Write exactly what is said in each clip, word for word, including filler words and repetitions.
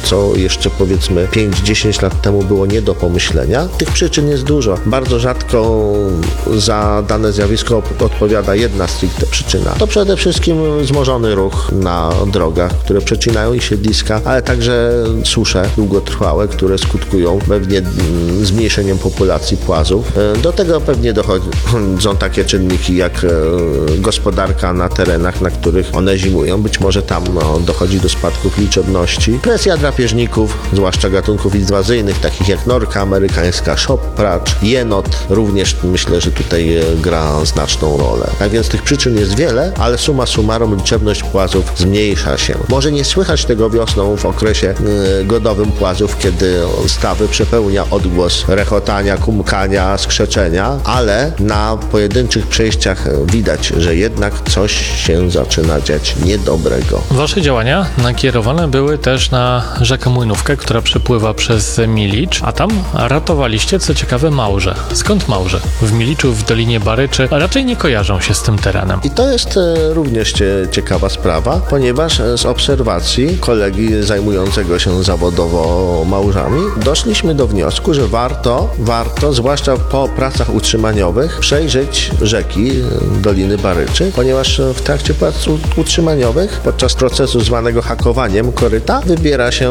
co jeszcze powiedzmy pięć dziesięć lat temu było nie do pomyślenia. Tych przyczyn jest dużo. Bardzo rzadko za dane zjawisko odpowiada jedna stricte przyczyna. To przede wszystkim wzmożony ruch na drogach, które przecinają i siedliska, ale także susze długotrwałe, które skutkują pewnie zmniejszeniem populacji płazów. Do tego pewnie dochodzą takie czynniki jak gospodarka na terenach, na których one zimują. Być może tam no, dochodzi do spadków liczebności. Presja drapieżników, zwłaszcza gatunków inwazyjnych, takich jak norka amerykańska, szoppracz, jenot, również myślę, że tutaj gra znaczną rolę. Tak więc tych przyczyn jest wiele, ale summa summarum liczebność płazów zmniejsza się. Może nie słychać tego wiosną w okresie yy, godowym płazów, kiedy stawy przepełnia odgłos rechotania, kumkania, skrzeczenia, ale na pojedynczych przejściach widać, że jednak coś się zaczyna dziać niedobrego. Wasze działania nakierowane były też na rzekę Młynówkę, która przepływa przez Milicz, a tam ratowaliście, co ciekawe, małże. Skąd małże? W Miliczu, w Dolinie Baryczy raczej nie kojarzą się z tym terenem. I to jest e, również ciekawa sprawa, ponieważ z obserwacji kolegi zajmującego się zawodowo małżami doszliśmy do wniosku, że warto, warto, zwłaszcza po pracach utrzymaniowych, przejrzeć rzeki Doliny Baryczy, ponieważ w trakcie prac utrzymaniowych, podczas procesu zwanego hakowaniem koryta, wybiera się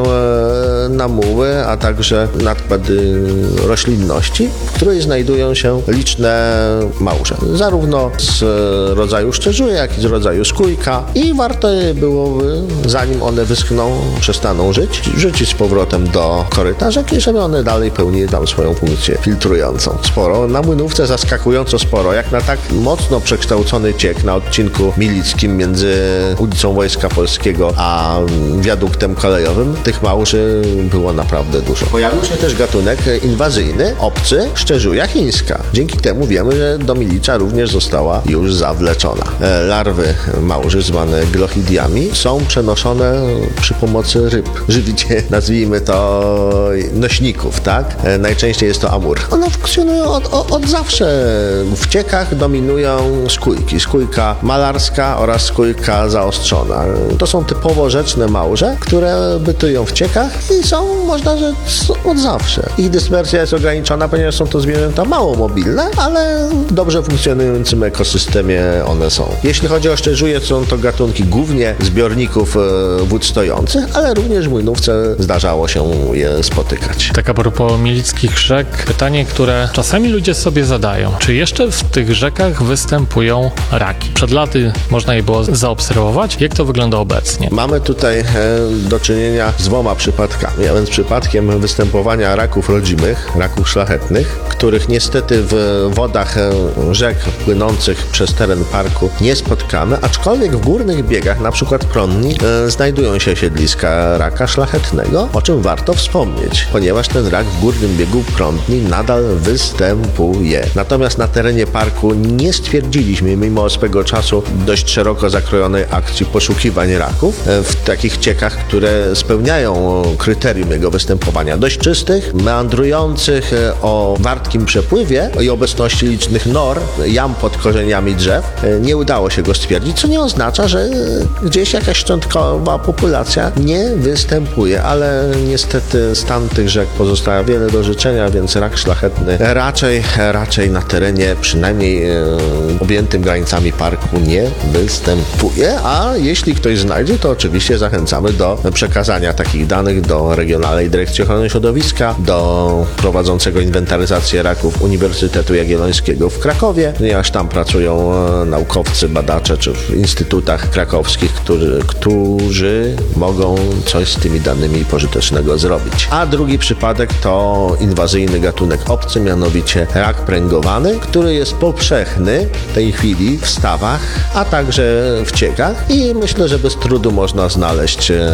na muły, a także nadkłady roślinności, w której znajdują się liczne małże. Zarówno z rodzaju szczerzuja, jak i z rodzaju skójka i warto byłoby, zanim one wyschną, przestaną żyć, rzucić z powrotem do koryta rzeki, żeby one dalej pełniły tam swoją funkcję filtrującą. Sporo, na Młynówce zaskakująco sporo, jak na tak mocno przekształcony ciek na odcinku milickim między ulicą Wojska Polskiego a wiaduktem kolejowym, tych małży było naprawdę dużo. Pojawił się też gatunek inwazyjny, obcy, szczerzuja chińska. Dzięki temu wiemy, że do Milicza również została już zawleczona. Larwy małży, zwane glochidiami, są przenoszone przy pomocy ryb. Żywicie, nazwijmy to nośników, tak? Najczęściej jest to amur. One funkcjonują od, od, od zawsze. W ciekach dominują skójki. Skójka malarska oraz skójka zaostrzona. To są typowo rzeczne małże, które bytują w ciekach i są, można rzec, od zawsze. Ich dyspersja jest ograniczona, ponieważ są to zwierzęta mało mobilne, ale w dobrze funkcjonującym ekosystemie one są. Jeśli chodzi o szczerzuje, są to gatunki głównie zbiorników wód stojących, ale również w Młynówce zdarzało się je spotykać. Tak a propos milickich rzek, pytanie, które czasami ludzie sobie zadają. Czy jeszcze w tych rzekach występują raki? Przed laty można je było zaobserwować. Jak to wygląda obecnie? Mamy tutaj e, do czynienia z dwoma przypadkami, a więc przypadkiem występowania raków rodzimych, raków szlachetnych, których niestety w wodach rzek płynących przez teren parku nie spotkamy, aczkolwiek w górnych biegach, na przykład Prądni, e, znajdują się siedliska raka szlachetnego, o czym warto wspomnieć, ponieważ ten rak w górnym biegu Prądni nadal występuje. Natomiast na terenie parku nie stwierdziliśmy, mimo swego czasu dość szeroko zakrojonej akcji poszukiwań raków, w takich ciekach, które spełniają kryterium jego występowania. Dość czystych, meandrujących, o wartkim przepływie i obecności licznych nor, jam pod korzeniami drzew. Nie udało się go stwierdzić, co nie oznacza, że gdzieś jakaś szczątkowa populacja nie występuje, ale niestety stan tych rzek pozostawia wiele do życzenia, więc rak szlachetny raczej, raczej na terenie, przynajmniej e, objętym granicami parku, nie występuje, a jeśli ktoś znajdzie, to oczywiście zachęcamy do przekazania takich danych do Regionalnej Dyrekcji Ochrony Środowiska, do prowadzącego inwentaryzację raków Uniwersytetu Jagiellońskiego w Krakowie, ponieważ tam pracują naukowcy, badacze, czy w instytutach krakowskich, którzy, którzy mogą coś z tymi danymi pożytecznego zrobić. A drugi przypadek to inwazyjny gatunek obcy, mianowicie rak pręgowany, który jest powszechny w tej chwili w stawach, a także w ciekach i myślę, że bez trudu można znaleźć e,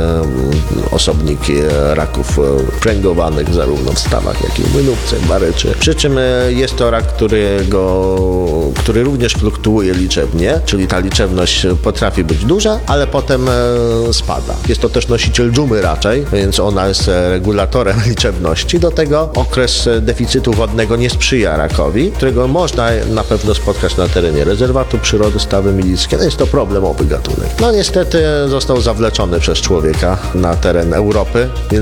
osobniki raków pręgowanych zarówno w stawach, jak i w Młynówce, Baryczy. Przy czym jest to rak, którego, który również fluktuuje liczebnie, czyli ta liczebność potrafi być duża, ale potem e, spada. Jest to też nosiciel dżumy raczej, więc ona jest regulatorem liczebności. Do tego okres deficytu wodnego nie sprzyja rakowi, którego można na pewno spotkać na terenie rezerwatu przyrody Stawy Milickie. No jest to problemowy gatunek. No niestety został zawleczony przez człowieka na teren Europy,